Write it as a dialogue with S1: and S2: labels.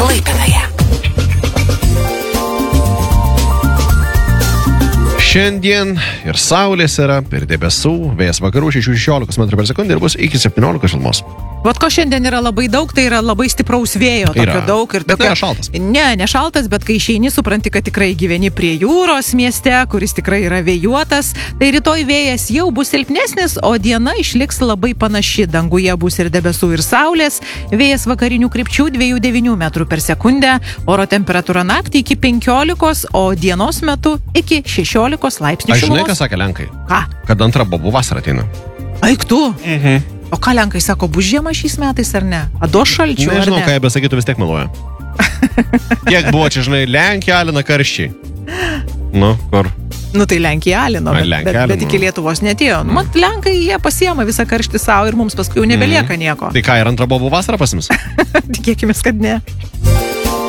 S1: Klaipėdoje.
S2: Šiandien ir saulės yra, ir debesų, vėjas vakarų 6-16 m per sekundę ir bus iki 17 šilumos.
S3: Vat ko šiandien yra labai daug, tai yra labai stipraus vėjo, tokio daug. Ir
S2: bet nėra šaltas.
S3: Ne šaltas, bet kai išeini, supranti, kad tikrai gyveni prie jūros mieste, kuris tikrai yra vėjuotas. Tai rytoj vėjas jau bus silpnesnis, o diena išliks labai panaši. Danguje bus ir debesų, ir saulės. Vėjas vakarinių krypčių 2-9 m per sekundę. Oro temperatūra naktį iki 15, o dienos metu iki 16 laipsnių šilumos.
S2: Aš žinai, ką sakė Lenkai?
S3: Ką?
S2: Kad antra bobų vasara ateina.
S3: Eik tu. O ką Lenkai sako, bus žiema šiais metais ar ne? Ado šalčių ar ne?
S2: Nežinau, ką jie besakytų, vis tiek meluoja. Kiek buvo čia, žinai, Lenkija alina karščiai. Nu, kur?
S3: Nu tai Lenkija alino, bet iki Lietuvos netėjo. Mat, Lenkai jie pasiema visą karštį savo ir mums paskui jau nebelieka nieko.
S2: Tai ką, ir antra bobų vasara pasims?
S3: Tikėkimės, kad ne.